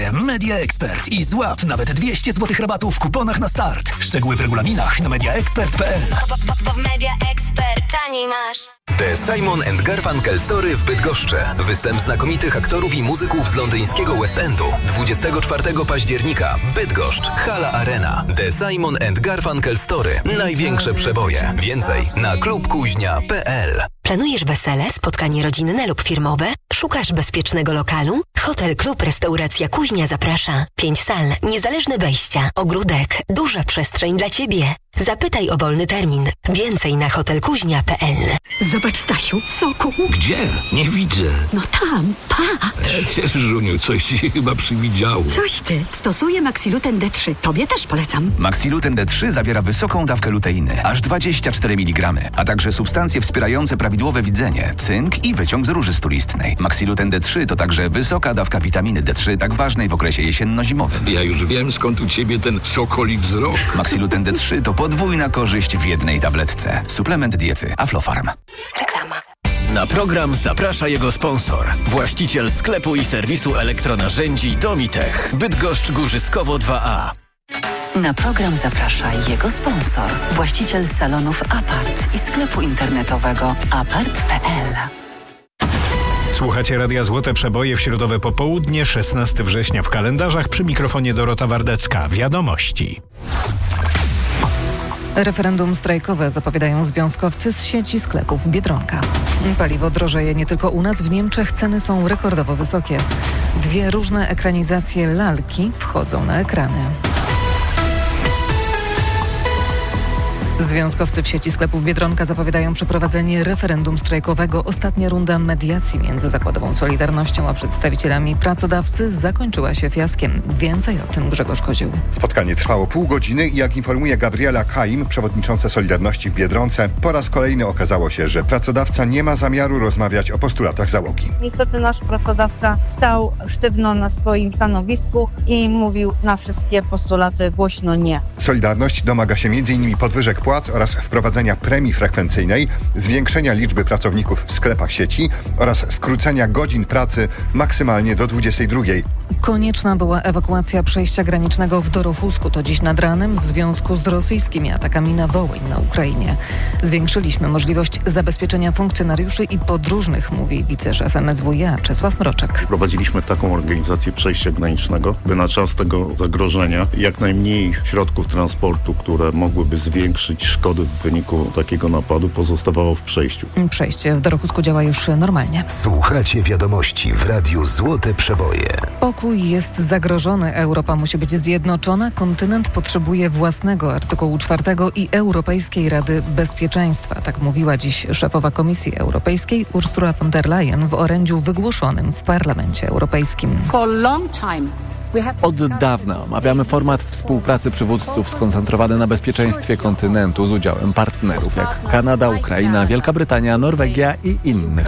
Media Expert i złap nawet 200 zł rabatu w kuponach na start. Szczegóły w regulaminach na mediaexpert.pl. Bo w Media Expert taniej masz. The Simon & Garfunkel Story w Bydgoszczy. Występ znakomitych aktorów i muzyków z londyńskiego West Endu. 24 października. Bydgoszcz. Hala Arena. The Simon & Garfunkel Story. Największe przeboje. Więcej na klubkuźnia.pl. Planujesz wesele, spotkanie rodzinne lub firmowe? Szukasz bezpiecznego lokalu? Hotel Klub Restauracja Kuźnia zaprasza. 5 sal, niezależne wejścia, ogródek, duża przestrzeń dla Ciebie. Zapytaj o wolny termin. Więcej na hotelkuźnia.pl. Zobacz, Stasiu, soku. Gdzie? Nie widzę. No tam, patrz. Żuniu, coś ci się chyba przywidziało. Coś ty. Stosuję Maxiluten D3. Tobie też polecam. Maxiluten D3 zawiera wysoką dawkę luteiny, aż 24 mg, a także substancje wspierające prawidłowe widzenie, cynk i wyciąg z róży stulistnej. Maxiluten D3 to także wysoka dawka witaminy D3, tak ważnej w okresie jesienno-zimowym. Ja już wiem, skąd u ciebie ten sokoli wzrok. Maxiluten D3 to podwójna korzyść w jednej tabletce. Suplement diety Aflofarm. Reklama. Na program zaprasza jego sponsor. Właściciel sklepu i serwisu elektronarzędzi Domitech. Bydgoszcz Górzyskowo 2A. Na program zaprasza jego sponsor. Właściciel salonów Apart i sklepu internetowego apart.pl. Słuchacie Radia Złote Przeboje w środowe popołudnie, 16 września w kalendarzach. Przy mikrofonie Dorota Wardecka. Wiadomości. Referendum strajkowe zapowiadają związkowcy z sieci sklepów Biedronka. Paliwo drożeje nie tylko u nas, w Niemczech ceny są rekordowo wysokie. 2 różne ekranizacje lalki wchodzą na ekrany. Związkowcy w sieci sklepów Biedronka zapowiadają przeprowadzenie referendum strajkowego. Ostatnia runda mediacji między zakładową Solidarnością a przedstawicielami pracodawcy zakończyła się fiaskiem. Więcej o tym Grzegorz Kozioł. Spotkanie trwało pół godziny i jak informuje Gabriela Kaim, przewodnicząca Solidarności w Biedronce, po raz kolejny okazało się, że pracodawca nie ma zamiaru rozmawiać o postulatach załogi. Niestety nasz pracodawca stał sztywno na swoim stanowisku i mówił na wszystkie postulaty głośno nie. Solidarność domaga się m.in. podwyżek płac oraz wprowadzenia premii frekwencyjnej, zwiększenia liczby pracowników w sklepach sieci oraz skrócenia godzin pracy maksymalnie do 22. Konieczna była ewakuacja przejścia granicznego w Dorochusku. To dziś nad ranem w związku z rosyjskimi atakami na Wołyń na Ukrainie. Zwiększyliśmy możliwość zabezpieczenia funkcjonariuszy i podróżnych, mówi wiceszef MSWiA Czesław Mroczek. Prowadziliśmy taką organizację przejścia granicznego, by na czas tego zagrożenia jak najmniej środków transportu, które mogłyby zwiększyć szkody w wyniku takiego napadu, pozostawało w przejściu. Przejście w Dorochusku działa już normalnie. Słuchacie wiadomości w Radiu Złote Przeboje. Pokój jest zagrożony. Europa musi być zjednoczona. Kontynent potrzebuje własnego artykułu 4 i Europejskiej Rady Bezpieczeństwa. Tak mówiła dziś szefowa Komisji Europejskiej Ursula von der Leyen w orędziu wygłoszonym w Parlamencie Europejskim. Od dawna omawiamy format współpracy przywódców skoncentrowany na bezpieczeństwie kontynentu z udziałem partnerów jak Kanada, Ukraina, Wielka Brytania, Norwegia i innych.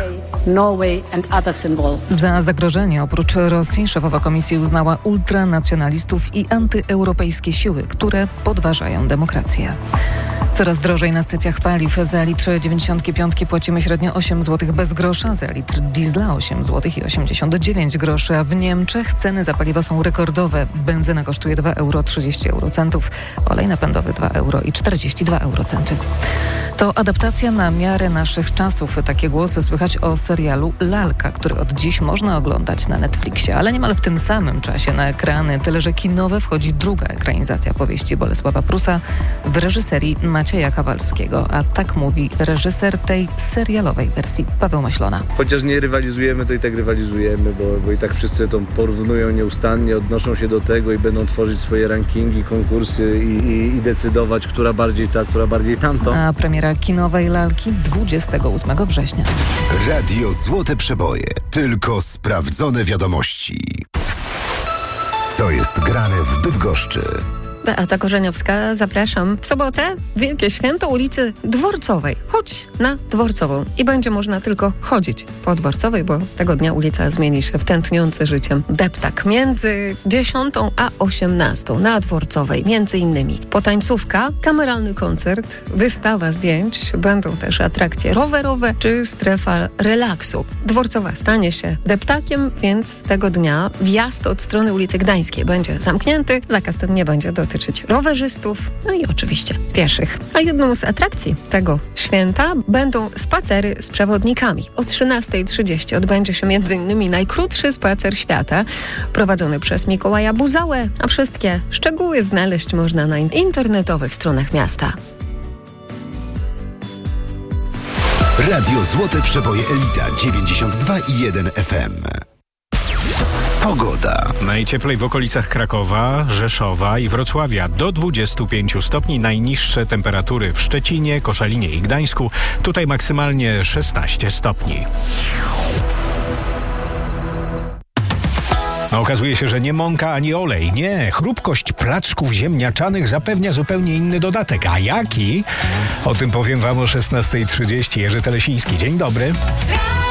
Za zagrożenie oprócz Rosji szefowa komisji uznała ultranacjonalistów i antyeuropejskie siły, które podważają demokrację. Coraz drożej na stacjach paliw. Za litr 95 płacimy średnio 8 zł bez grosza, za litr diesla 8 zł i 89 groszy, a w Niemczech ceny za paliwo są rekordowe. Benzyna kosztuje 2,30 euro, olej napędowy 2,42 euro. To adaptacja na miarę naszych czasów. Takie głosy słychać o serialu Lalka, który od dziś można oglądać na Netflixie, ale niemal w tym samym czasie na ekrany. Tyle, że kinowe wchodzi druga ekranizacja powieści Bolesława Prusa w reżyserii Macieja Kawalskiego. A tak mówi reżyser tej serialowej wersji Paweł Maślona. Chociaż nie rywalizujemy, to i tak rywalizujemy, bo i tak wszyscy to porównują nieustannie, odnoszą się do tego i będą tworzyć swoje rankingi, konkursy i decydować, która bardziej ta, która bardziej tamto. A premiera kinowej Lalki 28 września. Radio Złote Przeboje. Tylko sprawdzone wiadomości. Co jest grane w Bydgoszczy? Beata Korzeniowska. Zapraszam w sobotę, wielkie święto ulicy Dworcowej. Chodź na Dworcową i będzie można tylko chodzić po Dworcowej, bo tego dnia ulica zmieni się w tętniący życiem deptak. Między 10 a 18 na Dworcowej między innymi potańcówka, kameralny koncert, wystawa zdjęć, będą też atrakcje rowerowe czy strefa relaksu. Dworcowa stanie się deptakiem, więc tego dnia wjazd od strony ulicy Gdańskiej będzie zamknięty. Zakaz ten nie będzie dotyczyć rowerzystów, no i oczywiście pieszych. A jedną z atrakcji tego święta będą spacery z przewodnikami. O 13:30 odbędzie się m.in. najkrótszy spacer świata, prowadzony przez Mikołaja Buzałę, a wszystkie szczegóły znaleźć można na internetowych stronach miasta. Radio Złote Przeboje Elita 92,1 FM. Pogoda. Najcieplej w okolicach Krakowa, Rzeszowa i Wrocławia. Do 25 stopni. Najniższe temperatury w Szczecinie, Koszalinie i Gdańsku. Tutaj maksymalnie 16 stopni. A okazuje się, że nie mąka ani olej. Nie, chrupkość placków ziemniaczanych zapewnia zupełnie inny dodatek. A jaki? O tym powiem wam o 16:30. Jerzy Telesiński. Dzień dobry.